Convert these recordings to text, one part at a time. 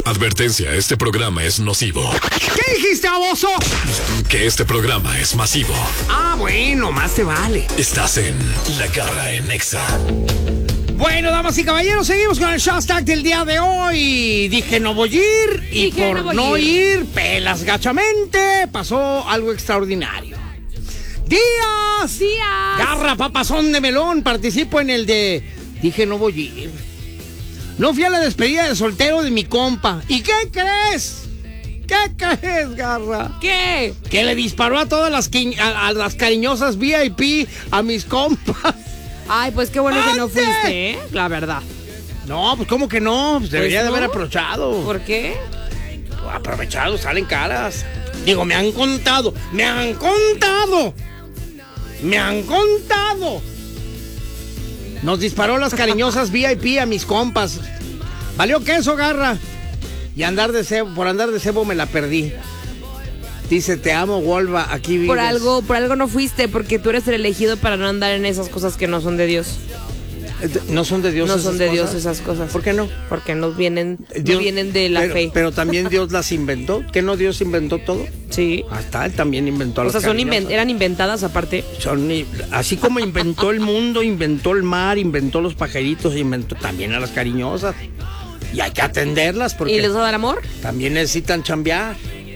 Advertencia, este programa es nocivo. ¿Qué dijiste, baboso? Que este programa es masivo. Ah, bueno, más te vale. Estás en La Garra en Nexa. Bueno, damas y caballeros, seguimos con el hashtag del día de hoy. Dije no voy a ir y Dije por no voy no a ir. ir, pelas gachamente, pasó algo extraordinario. ¡Díaz! Garra, papazón de melón, participo en el de Dije no voy a ir. No fui a la despedida de soltero de mi compa. ¿Y qué crees? ¿Qué crees, Garra? ¿Qué? Que le disparó a todas a las cariñosas VIP a mis compas. Ay, pues qué bueno que no ¡Ande! fuiste, ¿eh? La verdad. No, pues ¿cómo que no? Pues debería de ¿no? haber aprovechado. ¿Por qué? Aprovechado, salen caras. Digo, me han contado. Nos disparó las cariñosas VIP a mis compas. ¿Valió queso, Garra? Y por andar de cebo me la perdí. Dice, te amo, Wolva, aquí vives. Por algo no fuiste, porque tú eres el elegido para no andar en esas cosas que no son de Dios. ¿No son de Dios No esas son de Dios cosas? esas cosas. ¿Por qué no? Porque no vienen de la pero, fe. Pero también Dios las inventó. ¿Qué no Dios inventó todo? Sí. Ah, está, él también inventó O las sea, cariñosas. eran inventadas aparte. Así como inventó el mundo, inventó el mar, inventó los pajaritos, inventó también a las cariñosas. Y hay que atenderlas porque ¿Y les va a dar amor? también necesitan chambear.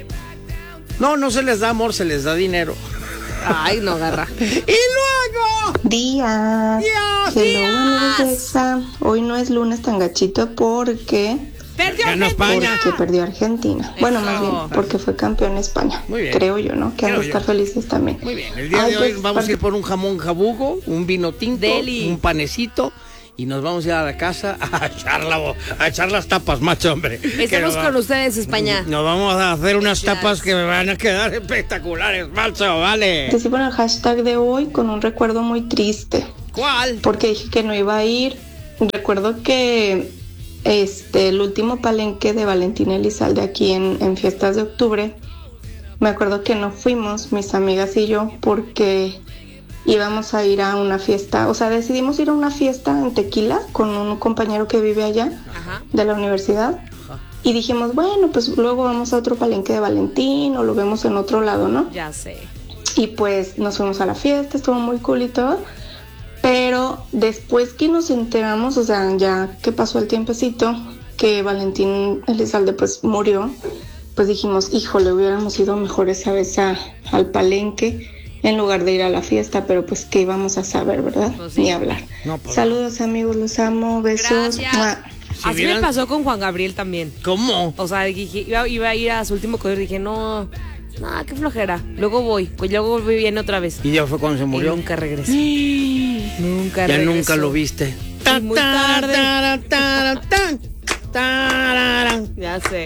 No se les da amor, se les da dinero. Ay, no, Garra. ¡Y luego! Días. Hello, Alexa. Hoy no es lunes tan gachito porque Ganó España. perdió Argentina. Bueno, más bien porque fue campeón España. Muy bien. Creo yo, ¿no? Que han de Creo estar yo. felices también. Muy bien, el día de hoy pues, vamos a ir por un jamón jabugo, un vino tinto, Deli. un panecito y nos vamos a ir a la casa a echar las tapas, macho, hombre. Estamos Que con ustedes, España. Nos vamos a hacer unas Gracias. tapas que me van a quedar espectaculares, macho, vale. Participo en el hashtag de hoy con un recuerdo muy triste. ¿Cuál? Porque dije que no iba a ir. Recuerdo que el último palenque de Valentín Elizalde aquí en Fiestas de Octubre, me acuerdo que no fuimos, mis amigas y yo, porque íbamos a ir a una fiesta, o sea, decidimos ir a una fiesta en Tequila con un compañero que vive allá Ajá. de la universidad. Y dijimos, bueno, pues luego vamos a otro palenque de Valentín o lo vemos en otro lado, ¿no? Ya sé. Y pues nos fuimos a la fiesta, estuvo muy cool y todo. Pero después que nos enteramos, o sea, ya que pasó el tiempecito, que Valentín Elizalde pues murió, pues dijimos, híjole, hubiéramos ido mejor esa vez al palenque en lugar de ir a la fiesta, pero pues qué íbamos a saber, ¿verdad? Pues sí. Ni hablar. No, pues Saludos, amigos, los amo, besos. Gracias. ¡Mua! Así vieran- me pasó con Juan Gabriel también. ¿Cómo? O sea, dije, iba a ir a su último concierto y dije, no, qué flojera. Luego voy, pues luego viene otra vez. Y ya fue cuando se Y murió. nunca regresó. Nunca Ya regresó. nunca lo viste. Y muy tarde. Ya sé.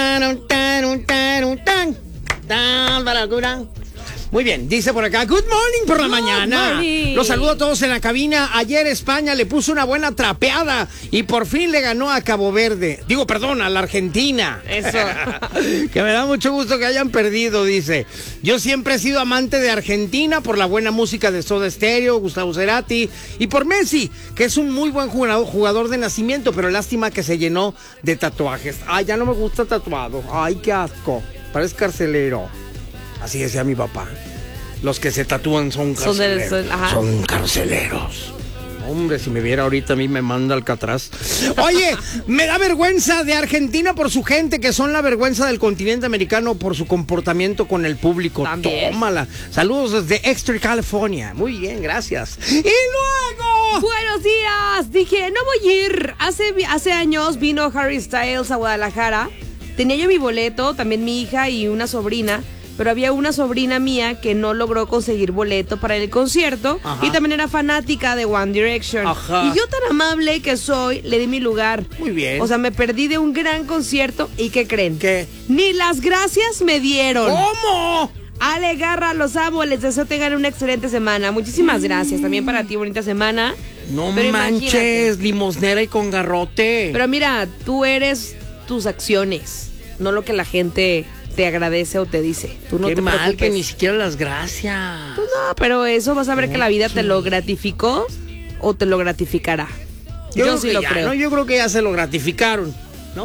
Muy bien, dice por acá, good morning por la mañana. morning. Los saludo a todos en la cabina. Ayer España le puso una buena trapeada y por fin le ganó a Cabo Verde. Digo, perdón, a la Argentina. Eso. Que me da mucho gusto que hayan perdido, dice. Yo siempre he sido amante de Argentina por la buena música de Soda Stereo, Gustavo Cerati y por Messi, que es un muy buen jugador de nacimiento, pero lástima que se llenó de tatuajes. Ay, ya no me gusta tatuado. Ay, qué asco. Parece carcelero. Así decía mi papá. Los que se tatúan son carceleros. ajá. Son carceleros. Hombre, si me viera ahorita a mí me manda Alcatraz. Oye, me da vergüenza de Argentina por su gente, que son la vergüenza del continente americano por su comportamiento con el público. También. Tómala. Saludos desde Extra California. Muy bien, gracias. Y luego... Buenos días. Dije, no voy a ir. Hace años vino Harry Styles a Guadalajara. Tenía yo mi boleto, también mi hija y una sobrina. Pero había una sobrina mía que no logró conseguir boleto para el concierto. Ajá. Y también era fanática de One Direction. Ajá. Y yo tan amable que soy, le di mi lugar. Muy bien. O sea, me perdí de un gran concierto. ¿Y qué creen? ¿Qué? Ni las gracias me dieron. ¿Cómo? Ale, Garra, los amo. Les deseo tengan una excelente semana. Muchísimas gracias. También para ti, bonita semana. No Pero manches, imagínate. limosnera y con garrote. Pero mira, tú eres tus acciones, no lo que la gente te agradece o te dice. Tú no Qué te mal preocupes. que ni siquiera las gracias. Pues no, pero eso vas a ver que la vida te lo gratificó o te lo gratificará. Yo sí lo ya, creo. ¿no? Yo creo que ya se lo gratificaron, ¿no?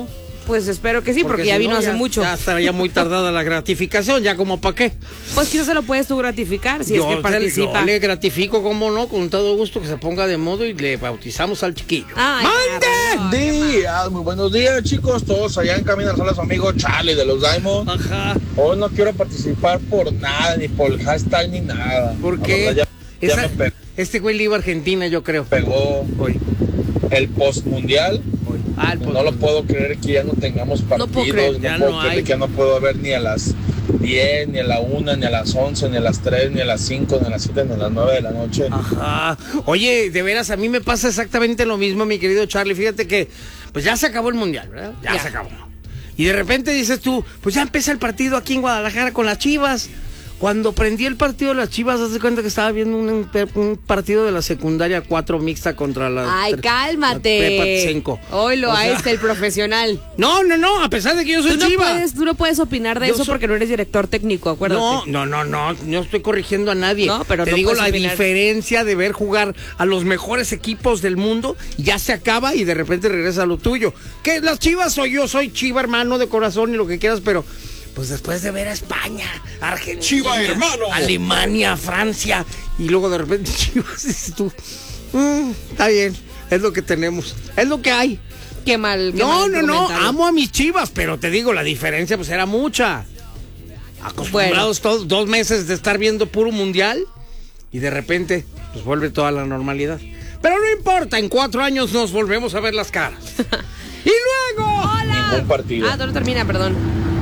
Pues espero que sí, porque ya si vino no, hace ya- mucho. Ya estaría muy tardada la gratificación, ya como para qué. Pues quizás se lo puedes tú gratificar si es que participa. Yo le gratifico, como no, con todo gusto que se ponga de modo y le bautizamos al chiquillo. Ay, ¡Mande! Días, muy buenos días, chicos, todos allá en Camino al Sol, a su amigo Charlie de los Diamond. Ajá. Hoy no quiero participar por nada, ni por el hashtag, ni nada. ¿Por La qué? verdad, ya me Este güey le iba a Argentina, yo creo. pegó Hoy. el postmundial. Ah, el No lo puedo creer que ya no tengamos partidos. puedo creer, ya puedo no creer hay. que ya no puedo ver ni a las 10, ni a la 1, ni a las 11, ni a las 3, ni a las 5, ni a las 7, ni a las 9 de la noche. Ajá. Oye, de veras, a mí me pasa exactamente lo mismo, mi querido Charlie. Fíjate que, pues ya se acabó el mundial, ¿verdad? Ya se acabó. Y de repente dices tú, pues ya empieza el partido aquí en Guadalajara con las Chivas. Cuando prendí el partido de las Chivas, haz de cuenta que estaba viendo un partido de la secundaria 4 mixta contra la... Ay, cálmate. 5. Oilo, O a sea, el profesional. No, a pesar de que yo soy Tú Chiva. no puedes opinar de Yo eso soy- porque no eres director técnico, acuérdate. No estoy corrigiendo a nadie. No, pero te no digo puedes la opinar. diferencia de ver jugar a los mejores equipos del mundo, ya se acaba y de repente regresa a lo tuyo. Que las Chivas yo soy Chiva, hermano de corazón y lo que quieras, pero pues después de ver a España, Argentina, Chiva, hermano. Alemania, Francia y luego de repente Chivas, dices tú, está bien, es lo que tenemos, es lo que hay. Qué mal. qué No, mal instrumentado. amo a mis Chivas, pero te digo, la diferencia pues era mucha. Acostumbrados todos 2 meses de estar viendo puro mundial y de repente pues vuelve toda la normalidad. Pero no importa, en 4 años nos volvemos a ver las caras. Y luego... ¡Hola! Ningún partido. Ah, no termina, perdón.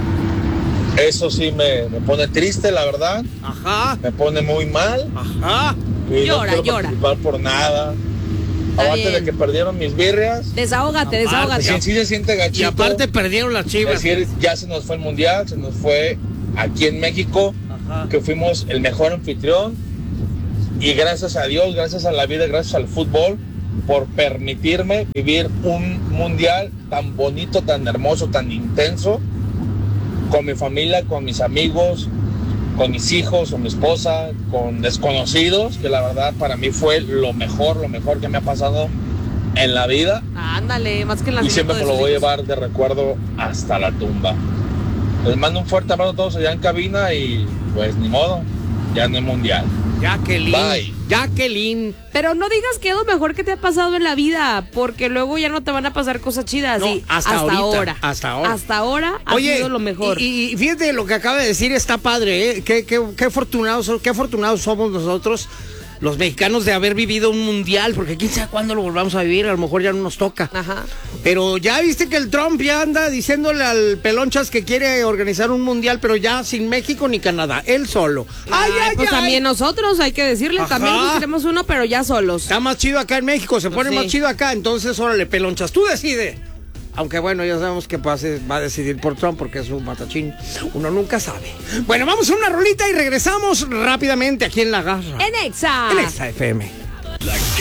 Eso sí me pone triste, la verdad. Ajá, Me pone muy mal. ajá. Y Llora, no quiero participar por nada. Aparte bien. de que perdieron mis birrias. Desahógate, desahógate. Sí se siente Y gachito. aparte perdieron las Es Chivas. decir, ya se nos fue el mundial, se nos fue aquí en México, Ajá. que fuimos el mejor anfitrión. Y gracias a Dios, gracias a la vida, gracias al fútbol, por permitirme vivir un mundial tan bonito, tan hermoso, tan intenso, con mi familia, con mis amigos, con mis hijos, con mi esposa, con desconocidos, que la verdad para mí fue lo mejor que me ha pasado en la vida. Ándale, más que en la Y siempre me lo voy a llevar de recuerdo hasta la tumba. Les mando un fuerte abrazo a todos allá en cabina y pues ni modo, ya no hay mundial. Jacqueline. Bye. Jacqueline. Pero no digas que es lo mejor que te ha pasado en la vida, porque luego ya no te van a pasar cosas chidas. No, y hasta ahorita, ahora. hasta ahora. Hasta ahora ha Oye, sido lo mejor. Y fíjate lo que acaba de decir, está padre, ¿eh? Qué afortunados somos nosotros, los mexicanos, de haber vivido un mundial, porque quién sabe cuándo lo volvamos a vivir, a lo mejor ya no nos toca. Ajá. Pero ya viste que el Trump ya anda diciéndole al Pelonchas que quiere organizar un mundial, pero ya sin México ni Canadá, él solo. ¡Ay, ay, pues ay! también nosotros, hay que decirle, Ajá. también nosotros queremos uno, pero ya solos. Está más chido acá en México, se pone sí. más chido acá, entonces órale, Pelonchas, tú decide. Aunque bueno, ya sabemos que va a decidir por Trump porque es un matachín. Uno nunca sabe. Bueno, vamos a una rolita y regresamos rápidamente aquí en La Garra. En Exa. En Exa FM. La